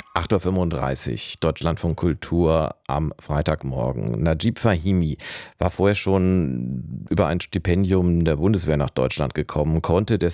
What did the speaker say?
8:35 Uhr, Deutschlandfunk Kultur am Freitagmorgen. Najib Fahimi war vorher schon über ein Stipendium der Bundeswehr nach Deutschland gekommen, konnte